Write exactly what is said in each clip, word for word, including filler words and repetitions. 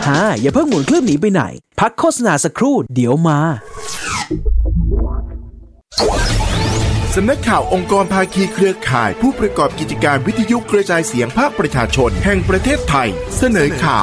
ฮ่าอย่าเพิ่งหมุนเครื่องหนีไปไหนพักโฆษณาสักครู่เดี๋ยวมาสำนักข่าวองค์กรภาคีเครือข่ายผู้ประกอบกิจการวิทยุกระจายเสียงภาคประชาชนแห่งประเทศไทยเสนอข่าว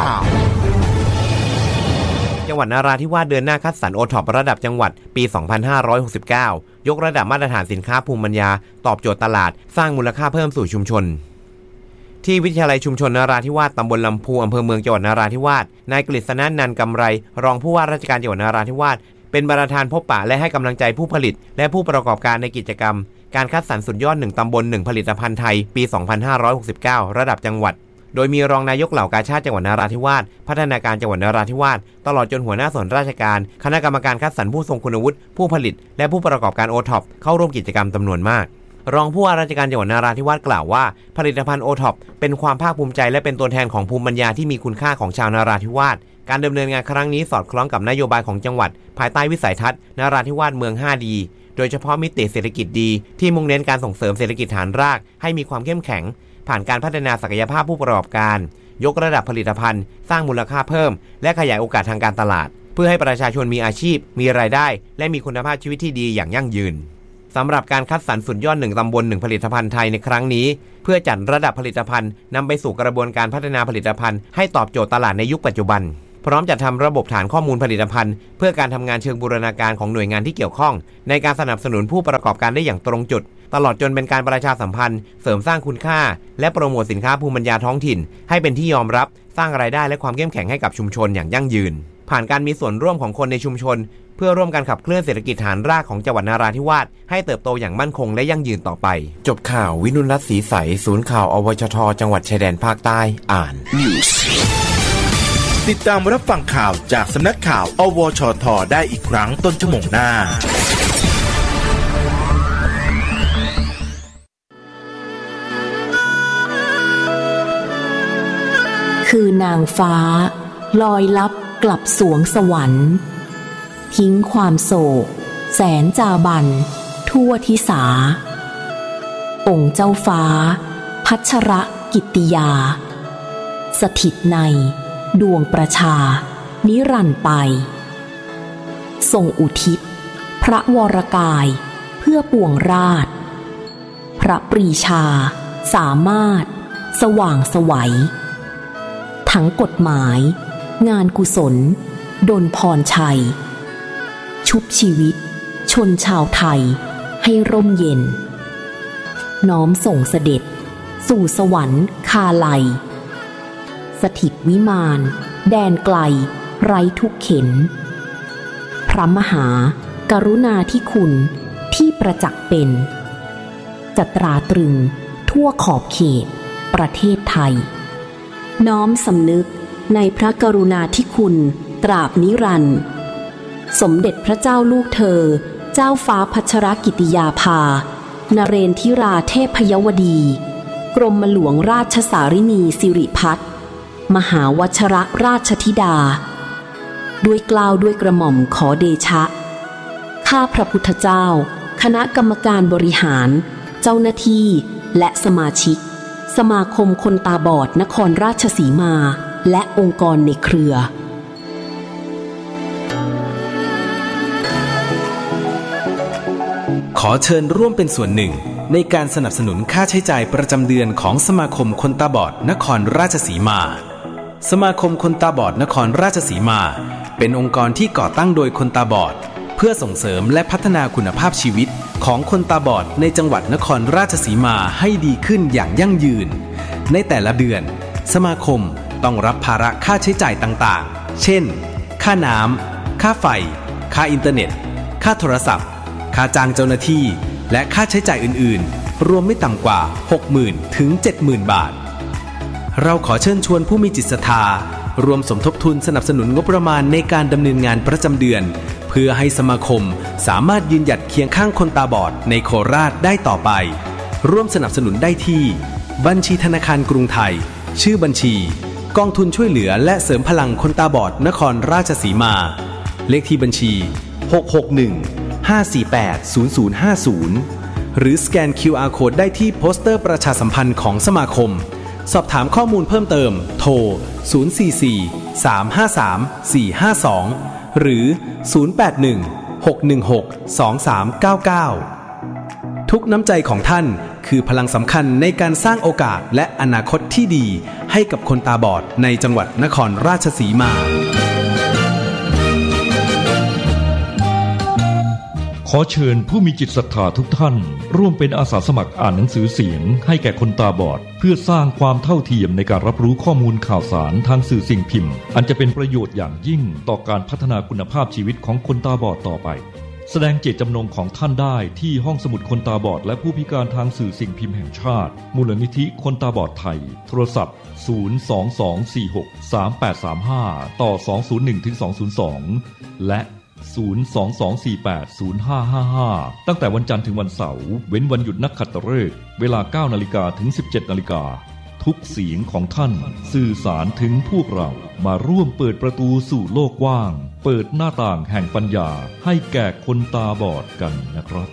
จังหวัดนราธิวาสเดินหน้าคัดสรรโอท็อประดับจังหวัดปี สองพันห้าร้อยหกสิบเก้า ยกระดับมาตรฐานสินค้าภูมิปัญญาตอบโจทย์ตลาดสร้างมูลค่าเพิ่มสู่ชุมชนที่วิทยาลัยชุมชนนราธิวาสตำบลลำพูอำเภอเมืองจังหวัดนราธิวาสนายกฤษณันท์นันกำไรรองผู้ว่าราชการจังหวัดนราธิวาสเป็นประธานพบปะและให้กำลังใจผู้ผลิตและผู้ประกอบการในกิจกรรมการคัดสรรสุดยอดหนึ่งตำบลหนึ่งผลิตภัณฑ์ไทยปี สองพันห้าร้อยหกสิบเก้า ระดับจังหวัดโดยมีรองนายกเหล่ากาชาดจังหวัดนราธิวาสพัฒนาการจังหวัดนราธิวาสตลอดจนหัวหน้าส่วนราชการคณะกรรมการคัดสรรผู้ทรงคุณวุฒิผู้ผลิตและผู้ประกอบการโอท็อปเข้าร่วมกิจกรรมจำนวนมากรองผู้ว่าราชการจังหวัดนราธิวาสกล่าวว่าผลิตภัณฑ์โอท็อปเป็นความภาคภูมิใจและเป็นตัวแทนของภูมิปัญญาที่มีคุณค่าของชาวนราธิวาสการดำเนินงานครั้งนี้สอดคล้องกับนโยบายของจังหวัดภายใต้วิสัยทัศน์นราธิวาสเมือง ห้า ดีโดยเฉพาะมิติเศรษฐกิจดีที่มุ่งเน้นการส่งเสริมเศรษฐกิจฐานรากให้มีความเข้มแข็งผ่านการพัฒนาศักยภาพผู้ประกอบการยกระดับผลิตภัณฑ์สร้างมูลค่าเพิ่มและขยายโอกาสทางการตลาดเพื่อให้ประชาชนมีอาชีพมีรายได้และมีคุณภาพชีวิตที่ดีอย่างยั่งยืนสำหรับการคัดสรรสุดยอดหนึ่งตำบลหนึ่งผลิตภัณฑ์ไทยในครั้งนี้เพื่อจัดระดับผลิตภัณฑ์นำไปสู่กระบวนการพัฒนาผลิตภัณฑ์ให้ตอบโจทย์ตลาดในยุคปัจจุบันพร้อมจัดทำระบบฐานข้อมูลผลิตภัณฑ์เพื่อการทำงานเชิงบูรณาการของหน่วยงานที่เกี่ยวข้องในการสนับสนุนผู้ประกอบการได้อย่างตรงจุดตลอดจนเป็นการประชาสัมพันธ์เสริมสร้างคุณค่าและโปรโมทสินค้าภูมิปัญญาท้องถิ่นให้เป็นที่ยอมรับสร้างรายได้และความเข้มแข็งให้กับชุมชนอย่างยั่งยืนผ่านการมีส่วนร่วมของคนในชุมชนเพื่อร่วมกันขับเคลื่อนเศรษฐกิจฐานรากของจังหวัดนราธิวาสให้เติบโตอย่างมั่นคงและยั่งยืนต่อไปจบข่าววินุรัตน์ศรีใสศูนย์ข่าวอวชทจังหวัดชายแดนภาคใต้อ่าน News ติดตามรับฟังข่าวจากสำนักข่าวอวชทได้อีกครั้งต้นชั่วโมงหน้าคือนางฟ้าลอยลับกลับสวงสวรรค์ทิ้งความโศกแสนจาบันทั่วทิสาองค์เจ้าฟ้าพัชรกิตติยาสถิตในดวงประชานิรันดร์ไปทรงอุทิศพระวรกายเพื่อปวงราชพระปรีชาสามารถสว่างไสวทั้งกฎหมายงานกุศลดลพรชัยชุบชีวิตชนชาวไทยให้ร่มเย็นน้อมส่งเสด็จสู่สวรรค์คาไลสถิตวิมานแดนไกลไร้ทุกเข็ญพระมหากรุณาธิคุณที่ประจักษ์เป็นจะตราตรึงทั่วขอบเขตประเทศไทยน้อมสำนึกในพระกรุณาธิคุณตราบนิรันดร์สมเด็จพระเจ้าลูกเธอเจ้าฟ้าพัชรกิติยาภานเรนทิราเทพยวดีกรมหลวงราชสารินีสิริพัฒน์มหาวชรราชธิดาด้วยเกล้าด้วยกระหม่อมขอเดชะข้าพระพุทธเจ้าคณะกรรมการบริหารเจ้าหน้าที่และสมาชิกสมาคมคนตาบอดนครราชสีมาและองค์กรในเครือขอเชิญร่วมเป็นส่วนหนึ่งในการสนับสนุนค่าใช้จ่ายประจำเดือนของสมาคมคนตาบอดนครราชสีมาสมาคมคนตาบอดนครราชสีมาเป็นองค์กรที่ก่อตั้งโดยคนตาบอดเพื่อส่งเสริมและพัฒนาคุณภาพชีวิตของคนตาบอดในจังหวัดนครราชสีมาให้ดีขึ้นอย่างยั่งยืนในแต่ละเดือนสมาคมต้องรับภาระค่าใช้จ่ายต่างๆเช่นค่าน้ำค่าไฟค่าอินเทอร์เน็ตค่าโทรศัพท์ค่าจ้างเจ้าหน้าที่และค่าใช้จ่ายอื่นๆรวมไม่ต่ำกว่า หกหมื่น ถึง เจ็ดหมื่น บาทเราขอเชิญชวนผู้มีจิตศรัทธารวมสมทบทุนสนับสนุนงบประมาณในการดำเนินงานประจำเดือนเพื่อให้สมาคมสามารถยืนหยัดเคียงข้างคนตาบอดในโคราชได้ต่อไปร่วมสนับสนุนได้ที่บัญชีธนาคารกรุงไทยชื่อบัญชีกองทุนช่วยเหลือและเสริมพลังคนตาบอดนครราชสีมาเลขที่บัญชีหก หก หนึ่ง ห้า สี่ แปด ศูนย์ ศูนย์ ห้า ศูนย์หรือสแกน คิว อาร์ Code ได้ที่โปสเตอร์ประชาสัมพันธ์ของสมาคมสอบถามข้อมูลเพิ่มเติมโทรศูนย์ สี่ สี่ สาม ห้า สาม สี่ ห้า สองหรือศูนย์ แปด หนึ่ง หก หนึ่ง หก สอง สาม เก้า เก้าทุกน้ำใจของท่านคือพลังสำคัญในการสร้างโอกาสและอนาคตที่ดีให้กับคนตาบอดในจังหวัดนครราชสีมาขอเชิญผู้มีจิตศรัทธาทุกท่านร่วมเป็นอาสาสมัครอ่านหนังสือเสียงให้แก่คนตาบอดเพื่อสร้างความเท่าเทียมในการรับรู้ข้อมูลข่าวสารทางสื่อสิ่งพิมพ์อันจะเป็นประโยชน์อย่างยิ่งต่อการพัฒนาคุณภาพชีวิตของคนตาบอดต่อไปแสดงเจตจำนงของท่านได้ที่ห้องสมุดคนตาบอดและผู้พิการทางสื่อสิ่งพิมพ์แห่งชาติมูลนิธิคนตาบอดไทยโทรศัพท์ศูนย์ สอง สอง สี่ หก สาม แปด สาม ห้าต่อสอง ศูนย์ หนึ่ง ถึง สอง ศูนย์ สองและศูนย์ สอง สอง สี่ แปด ศูนย์ ห้า ห้า ห้าตั้งแต่วันจันทร์ถึงวันเสาร์เว้นวันหยุดนักขัตฤกษ์เวลา เก้านาฬิกา ถึง สิบเจ็ดนาฬิกาทุกเสียงของท่านสื่อสารถึงพวกเรามาร่วมเปิดประตูสู่โลกกว้างเปิดหน้าต่างแห่งปัญญาให้แก่คนตาบอดกันนะครับ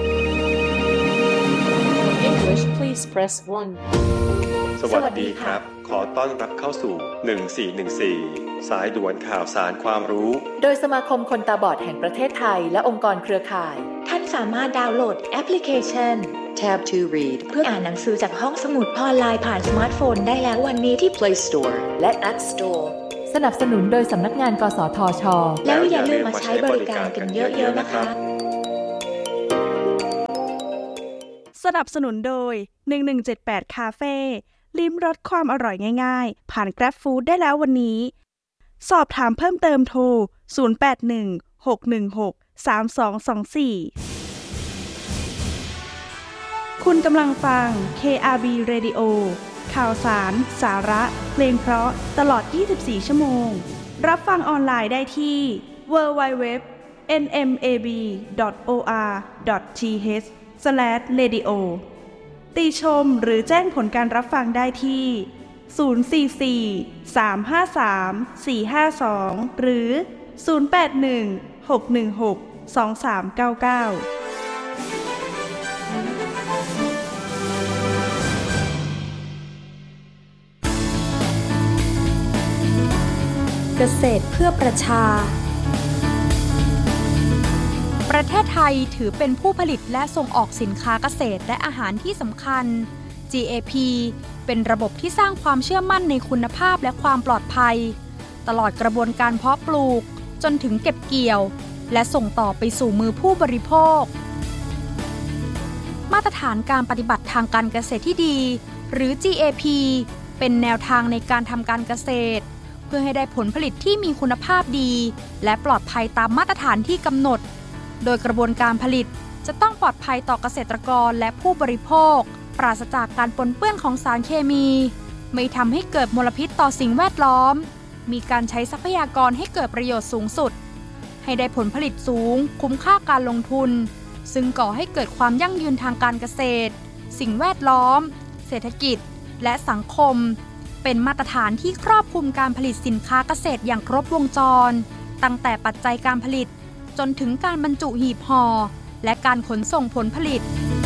English please press one สวัสดีครับขอต้อนรับเข้าสู่หนึ่งสี่หนึ่งสี่สายด่วนข่าวสารความรู้โดยสมาคมคนตาบอดแห่งประเทศไทยและองค์กรเครือข่ายท่านสามารถดาวน์โหลดแอปพลิเคชัน Tab to Read เพื่ออ่านหนังสือจากห้องสมุดออนไลน์ผ่านสมาร์ทโฟนได้แล้ววันนี้ที่ Play Store และ App Store สนับสนุนโดยสำนักงานกสทช. แล้วอย่าลืมมาใช้บริการกันเยอะๆนะคะสนับสนุนโดยหนึ่งหนึ่งเจ็ดแปดคาเฟ่ลิ้มรสความอร่อยง่ายๆผ่าน Grab Food ได้แล้ววันนี้สอบถามเพิ่มเติมโทรศูนย์ แปด หนึ่ง หก หนึ่ง หก สาม สอง สอง สี่คุณกำลังฟัง เค อาร์ บี Radio ข่าวสารสาระเพลงเพราะตลอดยี่สิบสี่ชั่วโมงรับฟังออนไลน์ได้ที่ ดับเบิลยู ดับเบิลยู ดับเบิลยู ดอท เอ็น เอ็ม เอ บี ดอท โอ อาร์ ดอท ที เอช สแลช เรดิโอ ติชมหรือแจ้งผลการรับฟังได้ที่ศูนย์ สี่ สี่ สาม ห้า สาม สี่ ห้า สองหรือศูนย์ แปด หนึ่ง หก หนึ่ง หก สอง สาม เก้า เก้าเกษตรเพื่อประชาประเทศไทยถือเป็นผู้ผลิตและส่งออกสินค้าเกษตรและอาหารที่สำคัญ จี เอ พี เป็นระบบที่สร้างความเชื่อมั่นในคุณภาพและความปลอดภัยตลอดกระบวนการเพาะปลูกจนถึงเก็บเกี่ยวและส่งต่อไปสู่มือผู้บริโภคมาตรฐานการปฏิบัติทางการเกษตรที่ดีหรือ จี เอ พี เป็นแนวทางในการทำการเกษตรเพื่อให้ได้ผลผลิตที่มีคุณภาพดีและปลอดภัยตามมาตรฐานที่กำหนดโดยกระบวนการผลิตจะต้องปลอดภัยต่อเกษตรกรและผู้บริโภคปราศจากการปนเปื้อนของสารเคมีไม่ทำให้เกิดมลพิษต่อสิ่งแวดล้อมมีการใช้ทรัพยากรให้เกิดประโยชน์สูงสุดให้ได้ผลผลิตสูงคุ้มค่าการลงทุนซึ่งก่อให้เกิดความยั่งยืนทางการเกษตรสิ่งแวดล้อมเศรษฐกิจและสังคมเป็นมาตรฐานที่ครอบคลุมการผลิตสินค้าเกษตรอย่างครบวงจรตั้งแต่ปัจจัยการผลิตจนถึงการบรรจุหีบห่อและการขนส่งผลผลิต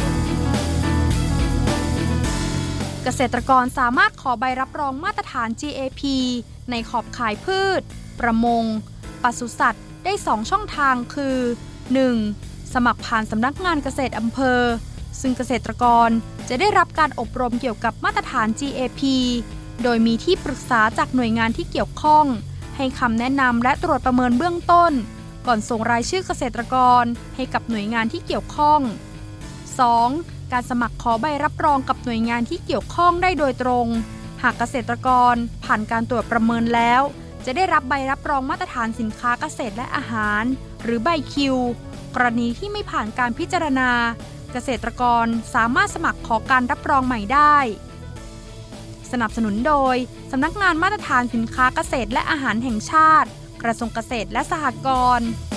เกษตรกรสามารถขอใบรับรองมาตรฐาน จี เอ พี ในขอบข่ายพืชประมงปศุสัตว์ได้สองช่องทางคือ หนึ่ง สมัครผ่านสำนักงานเกษตรอำเภอซึ่งเกษตรกรจะได้รับการอบรมเกี่ยวกับมาตรฐาน จี เอ พี โดยมีที่ปรึกษาจากหน่วยงานที่เกี่ยวข้องให้คำแนะนำและตรวจประเมินเบื้องต้นก่อนส่งรายชื่อเกษตรกรให้กับหน่วยงานที่เกี่ยวข้อง สอง การสมัครขอใบรับรองกับหน่วยงานที่เกี่ยวข้องได้โดยตรงหากเกษตรกรผ่านการตรวจประเมินแล้วจะได้รับใบรับรองมาตรฐานสินค้าเกษตรและอาหารหรือใบคิวกรณีที่ไม่ผ่านการพิจารณาเกษตรกรสามารถสมัครขอการรับรองใหม่ได้สนับสนุนโดยสำนักงานมาตรฐานสินค้าเกษตรและอาหารแห่งชาติกระทรวงเกษตรและสหกรณ์